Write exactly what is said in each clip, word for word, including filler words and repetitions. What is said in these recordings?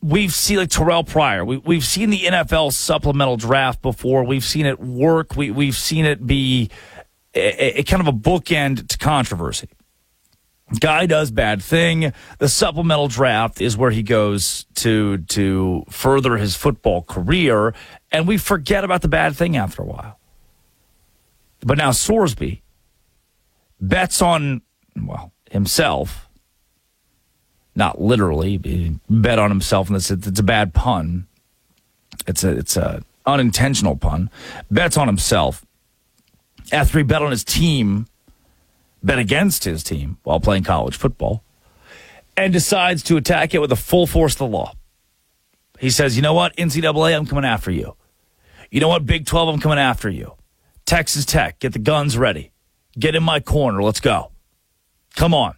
we've seen like Terrell Pryor. We, we've seen the N F L supplemental draft before. We've seen it work. We, we've seen it be a, a kind of a bookend to controversy. Guy does bad thing. The supplemental draft is where he goes to to further his football career, and we forget about the bad thing after a while. But now Sorsby bets on, well, himself. Not literally, he bet on himself, and it's, it's a bad pun. It's a it's a unintentional pun. Bets on himself after he bet on his team. Bet against his team while playing college football, and decides to attack it with the full force of the law. He says, you know what, N C double A, I'm coming after you. You know what, Big twelve, I'm coming after you. Texas Tech, get the guns ready. Get in my corner, let's go. Come on.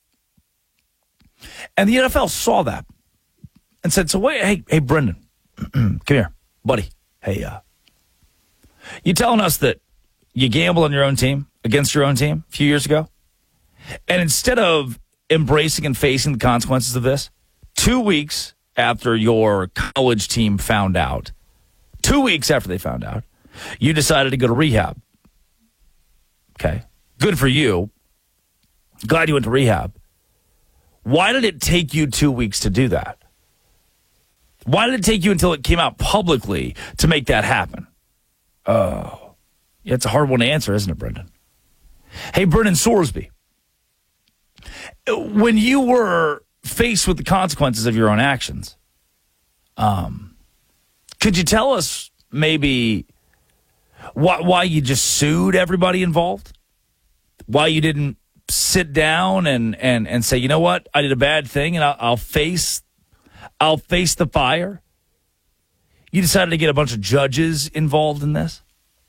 And the N F L saw that and said, so wait, hey, hey, Brendan, come here, buddy. Hey, uh, you telling us that you gamble on your own team, against your own team a few years ago? And instead of embracing and facing the consequences of this, two weeks after your college team found out, two weeks after they found out, you decided to go to rehab. Okay. Good for you. Glad you went to rehab. Why did it take you two weeks to do that? Why did it take you until it came out publicly to make that happen? Oh. Yeah, it's a hard one to answer, isn't it, Brendan? Hey, Brendan Sorsby, when you were faced with the consequences of your own actions, um, could you tell us maybe why, why you just sued everybody involved? Why you didn't sit down and, and, and say, you know what, I did a bad thing and I'll, I'll face I'll face the fire? You decided to get a bunch of judges involved in this?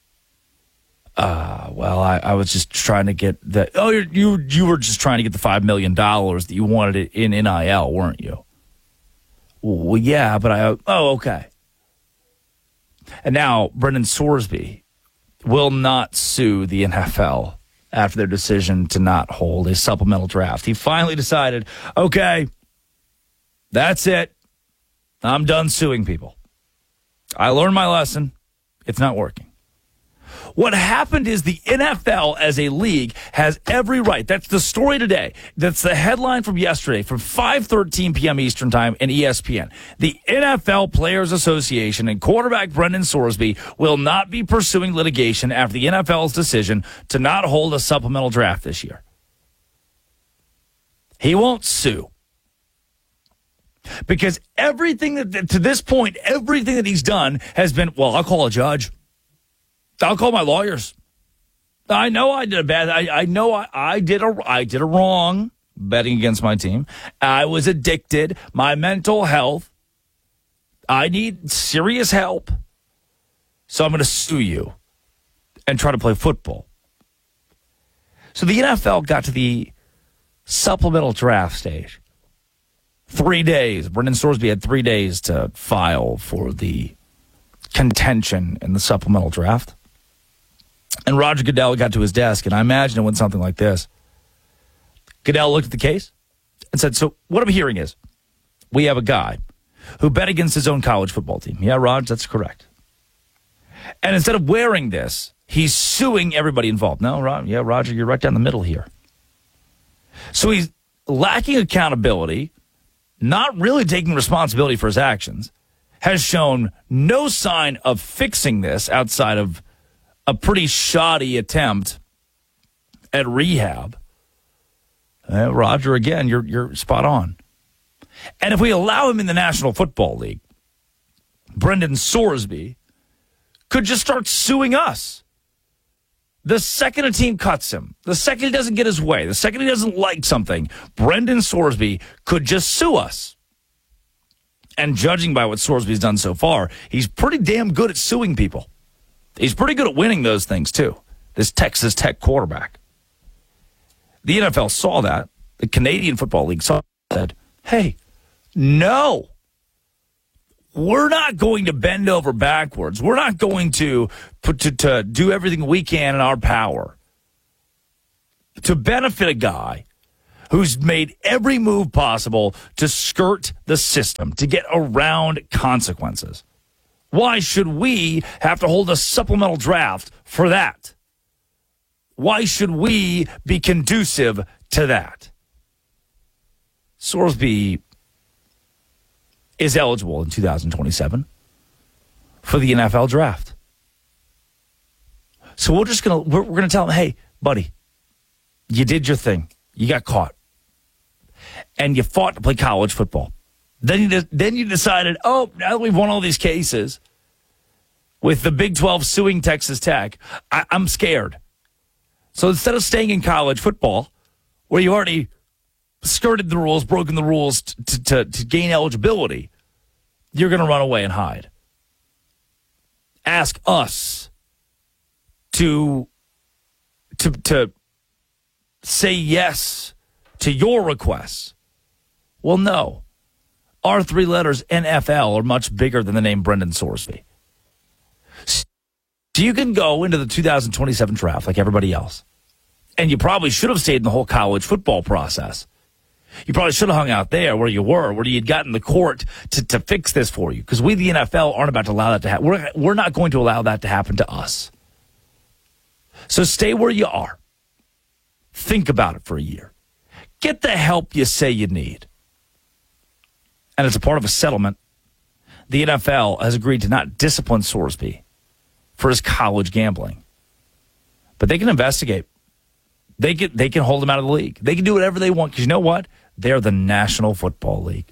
Uh, well, I, I was just trying to get the, oh, you you you were just trying to get the five million dollars that you wanted in N I L, weren't you? Well, yeah, but I, oh, okay. And now Brendan Sorsby will not sue the N F L after their decision to not hold a supplemental draft. He finally decided, okay, that's it. I'm done suing people. I learned my lesson. It's not working. What happened is the N F L as a league has every right. That's the story today. That's the headline from yesterday from five thirteen p.m. Eastern Time and E S P N. The N F L Players Association and quarterback Brendan Sorsby will not be pursuing litigation after the N F L's decision to not hold a supplemental draft this year. He won't sue. Because everything that, to this point, everything that he's done has been, well, I'll call a judge. I'll call my lawyers. I know I did a bad. I, I know I, I did a. I did a wrong betting against my team. I was addicted. My mental health. I need serious help. So I'm going to sue you and try to play football. So the N F L got to the supplemental draft stage. Three days. Brendan Sorsby had three days to file for the contention in the supplemental draft. And Roger Goodell got to his desk, and I imagine it went something like this. Goodell looked at the case and said, so what I'm hearing is we have a guy who bet against his own college football team. Yeah, Rog, that's correct. And instead of wearing this, he's suing everybody involved. No, Rog, yeah, Roger, you're right down the middle here. So he's lacking accountability, not really taking responsibility for his actions, has shown no sign of fixing this outside of a pretty shoddy attempt at rehab. Uh, Roger, again, you're you're spot on. And if we allow him in the National Football League, Brendan Sorsby could just start suing us. The second a team cuts him, the second he doesn't get his way, the second he doesn't like something, Brendan Sorsby could just sue us. And judging by what Sorsby's done so far, he's pretty damn good at suing people. He's pretty good at winning those things, too. This Texas Tech quarterback. The N F L saw that. The Canadian Football League saw that. Said, hey, no. We're not going to bend over backwards. We're not going to, put, to, to do everything we can in our power to benefit a guy who's made every move possible to skirt the system, to get around consequences. Why should we have to hold a supplemental draft for that? Why should we be conducive to that? Sorsby is eligible in two thousand twenty-seven for the N F L draft. So we're just going to, we're, we're going to tell him, hey, buddy, you did your thing. You got caught. And you fought to play college football. Then you, then you decided, oh, now that we've won all these cases with the Big twelve suing Texas Tech, I, I'm scared. So instead of staying in college football, where you already skirted the rules, broken the rules to, to, to gain eligibility, you're going to run away and hide. Ask us to, to, to say yes to your requests. Well, no. Our three letters, N F L, are much bigger than the name Brendan Sorsby. So you can go into the two thousand twenty-seven draft like everybody else. And you probably should have stayed in the whole college football process. You probably should have hung out there where you were, where you'd gotten the court to, to fix this for you. Because we, the N F L, aren't about to allow that to happen. We're, we're not going to allow that to happen to us. So stay where you are. Think about it for a year. Get the help you say you need. And as a part of a settlement, the N F L has agreed to not discipline Sorsby for his college gambling. But they can investigate. They can, they can hold him out of the league. They can do whatever they want because you know what? They're the National Football League.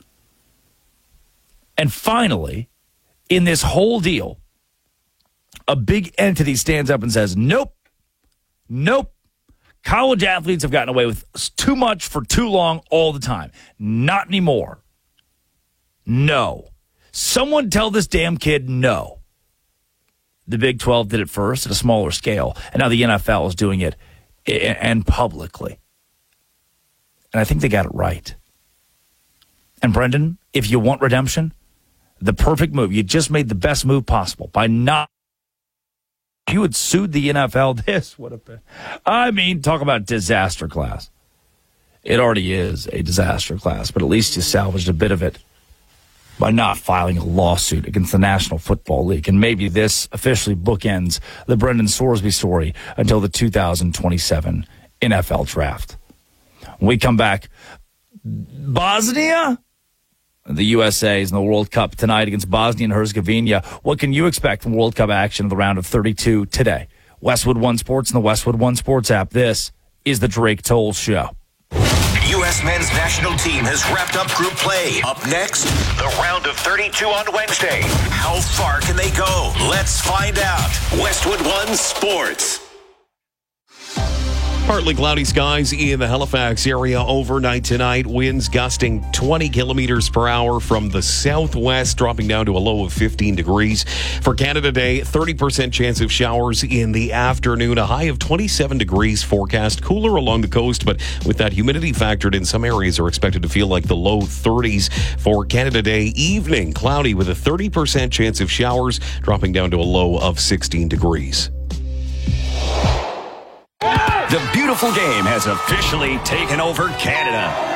And finally, in this whole deal, a big entity stands up and says, nope, nope. College athletes have gotten away with too much for too long all the time. Not anymore. No. Someone tell this damn kid no. The Big twelve did it first at a smaller scale, and now the N F L is doing it and publicly. And I think they got it right. And Brendan, if you want redemption, the perfect move, you just made the best move possible by not, if you had sued the N F L, this would have been, I mean, talk about disaster class. It already is a disaster class, but at least you salvaged a bit of it by not filing a lawsuit against the National Football League. And maybe this officially bookends the Brendan Sorsby story until the two thousand twenty-seven N F L draft. When we come back, Bosnia? The U S A is in the World Cup tonight against Bosnia and Herzegovina. What can you expect from World Cup action in the round of thirty-two today? Westwood One Sports and the Westwood One Sports app. This is the Drake Toll Show. U S men's national team has wrapped up group play. Up next, the round of thirty-two on Wednesday. How far can they go? Let's find out. Westwood One Sports. Partly cloudy skies in the Halifax area overnight tonight. Winds gusting twenty kilometers per hour from the southwest, dropping down to a low of fifteen degrees. For Canada Day, thirty percent chance of showers in the afternoon. A high of twenty-seven degrees forecast. Cooler along the coast, but with that humidity factored in, some areas are expected to feel like the low thirties. For Canada Day evening, cloudy with a thirty percent chance of showers, dropping down to a low of sixteen degrees. The beautiful game has officially taken over Canada.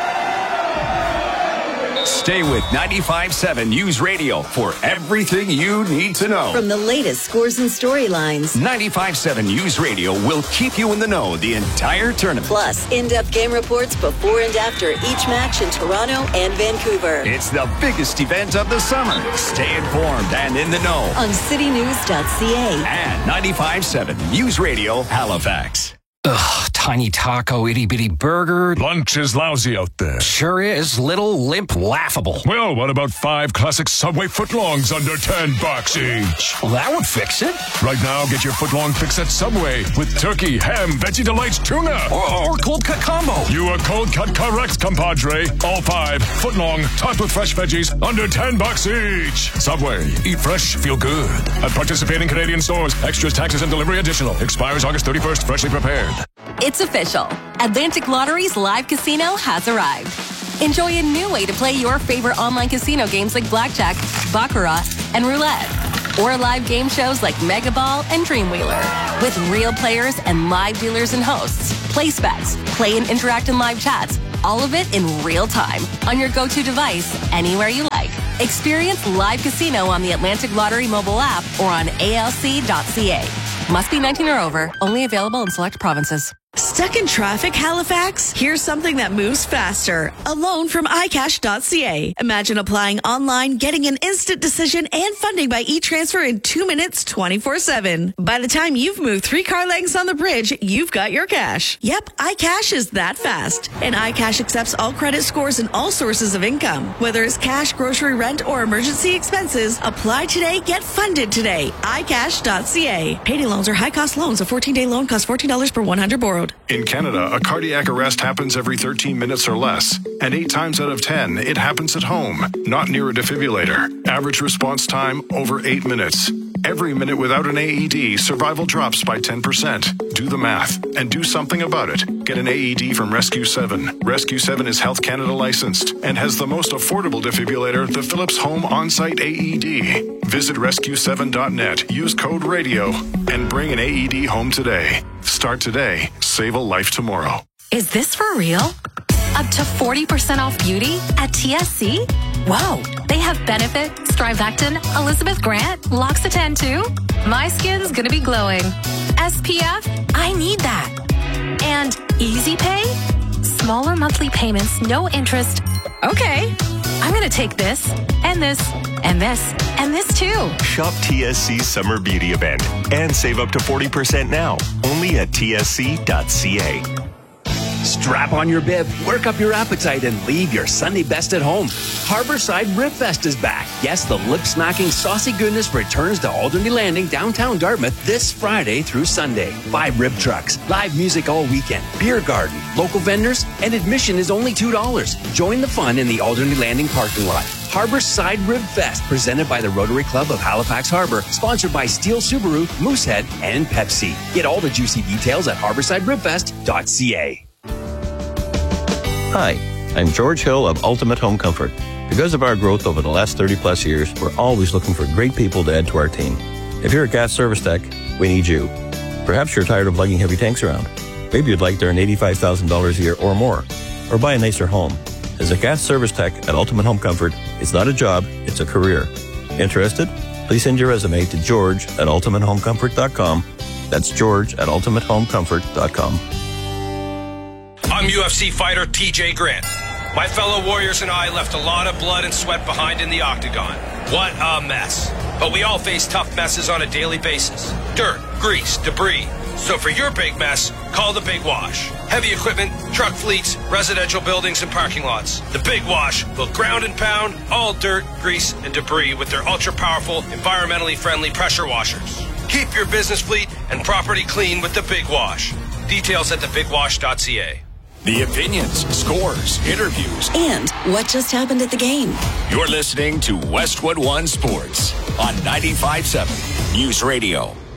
Stay with ninety-five point seven News Radio for everything you need to know. From the latest scores and storylines, ninety-five point seven News Radio will keep you in the know the entire tournament. Plus, in-depth game reports before and after each match in Toronto and Vancouver. It's the biggest event of the summer. Stay informed and in the know on city news dot c a and ninety-five point seven News Radio Halifax. Ugh, tiny taco, itty-bitty burger. Lunch is lousy out there. Sure is. Little, limp, laughable. Well, what about five classic Subway footlongs under ten bucks each? Well, that would fix it. Right now, get your footlong fix at Subway with turkey, ham, Veggie Delights, tuna. Or, or cold cut combo. You are cold cut correct, compadre. All five, footlong, topped with fresh veggies, under ten bucks each. Subway, eat fresh, feel good. At participating Canadian stores, extras, taxes, and delivery additional. Expires August thirty-first, freshly prepared. It's official. Atlantic Lottery's live casino has arrived. Enjoy a new way to play your favorite online casino games like Blackjack, Baccarat, and Roulette. Or live game shows like Mega Ball and Dreamwheeler. With real players and live dealers and hosts. place bets, play and interact in live chats. All of it in real time on your go-to device, anywhere you like. Experience live casino on the Atlantic Lottery mobile app or on A L C dot C A. Must be nineteen or over. Only available in select provinces. Stuck in traffic, Halifax? Here's something that moves faster. A loan from i cash dot c a. Imagine applying online, getting an instant decision and funding by e-transfer in two minutes, twenty-four seven. By the time you've moved three car lengths on the bridge, you've got your cash. Yep, iCash is that fast. And iCash accepts all credit scores and all sources of income. Whether it's cash, grocery, rent, or emergency expenses, apply today, get funded today. i cash dot c a. Payday loans are high-cost loans. A fourteen-day loan costs fourteen dollars per one hundred borrowed. In Canada, a cardiac arrest happens every thirteen minutes or less, and eight times out of ten, it happens at home, not near a defibrillator. Average response time, over eight minutes. Every minute without an A E D, survival drops by ten percent. Do the math and do something about it. Get an A E D from Rescue seven. Rescue seven is Health Canada licensed and has the most affordable defibrillator, the Philips Home On-Site A E D. Visit rescue seven dot net, use code RADIO, and bring an A E D home today. Start today. Save a life tomorrow. Is this for real? Up to forty percent off beauty at T S C? Whoa, they have Benefit, Strivectin, Elizabeth Grant, L'Occitane too? My skin's gonna be glowing. S P F? I need that. And Easy Pay? Smaller monthly payments, no interest. Okay, I'm gonna take this, and this, and this, and this too. Shop T S C's Summer Beauty Event and save up to forty percent now, only at T S C dot C A. Strap on your bib, work up your appetite, and leave your Sunday best at home. Harborside Rib Fest is back. Yes, the lip-smacking, saucy goodness returns to Alderney Landing, downtown Dartmouth, this Friday through Sunday. Five rib trucks, live music all weekend, beer garden, local vendors, and admission is only two dollars. Join the fun in the Alderney Landing parking lot. Harborside Rib Fest, presented by the Rotary Club of Halifax Harbor, sponsored by Steel Subaru, Moosehead, and Pepsi. Get all the juicy details at harborside rib fest dot c a. Hi, I'm George Hill of Ultimate Home Comfort. Because of our growth over the last thirty plus years, we're always looking for great people to add to our team. If you're a gas service tech, we need you. Perhaps you're tired of lugging heavy tanks around. Maybe you'd like to earn eighty-five thousand dollars a year or more, or buy a nicer home. As a gas service tech at Ultimate Home Comfort, it's not a job, it's a career. Interested? Please send your resume to George at ultimate home comfort dot com. That's George at ultimate home comfort dot com. I'm U F C fighter T J Grant. My fellow warriors and I left a lot of blood and sweat behind in the octagon. What a mess. But we all face tough messes on a daily basis. Dirt, grease, debris. So for your big mess, call the Big Wash. Heavy equipment, truck fleets, residential buildings, and parking lots. The Big Wash will ground and pound all dirt, grease, and debris with their ultra-powerful, environmentally friendly pressure washers. Keep your business fleet and property clean with the Big Wash. Details at the big wash dot c a. The opinions, scores, interviews, and what just happened at the game. You're listening to Westwood One Sports on ninety-five point seven News Radio.